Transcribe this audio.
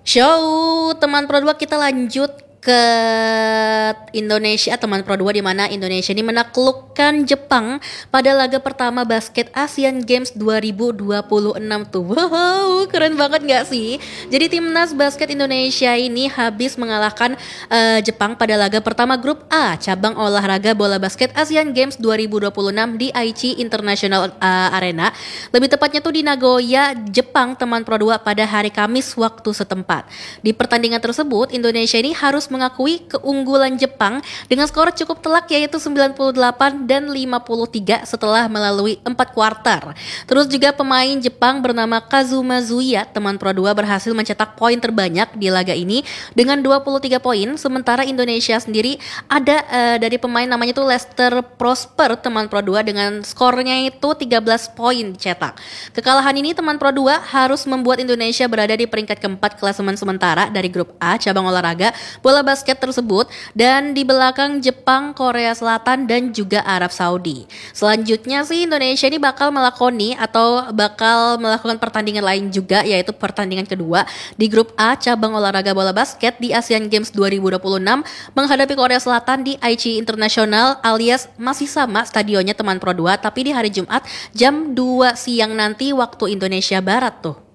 Show teman Pro 2 kita lanjut ke Indonesia, teman Pro 2, di mana Indonesia ini menaklukkan Jepang pada laga pertama basket Asian Games 2026 tuh. Wow, keren banget gak sih? Jadi timnas basket Indonesia ini habis mengalahkan Jepang pada laga pertama grup A cabang olahraga bola basket Asian Games 2026 di Aichi International Arena. Lebih tepatnya tuh di Nagoya, Jepang, teman Pro 2, pada hari Kamis waktu setempat. Di pertandingan tersebut, Indonesia ini harus mengakui keunggulan Jepang dengan skor cukup telak, yaitu 98 dan 53 setelah melalui 4 kuarter. Terus juga pemain Jepang bernama Kazuma Zuya, teman Pro 2, berhasil mencetak poin terbanyak di laga ini dengan 23 poin, sementara Indonesia sendiri ada dari pemain namanya tuh Lester Prosper, teman Pro 2, dengan skornya itu 13 poin dicetak. Kekalahan ini, teman Pro 2, harus membuat Indonesia berada di peringkat keempat klasemen sementara dari grup A cabang olahraga bola basket tersebut, dan di belakang Jepang, Korea Selatan, dan juga Arab Saudi. Selanjutnya sih Indonesia ini bakal melakukan pertandingan lain juga, yaitu pertandingan kedua di grup A cabang olahraga bola basket di Asian Games 2026 menghadapi Korea Selatan di Aichi International, alias masih sama stadionnya, teman Pro 2, tapi di hari Jumat jam 2 siang nanti waktu Indonesia Barat tuh.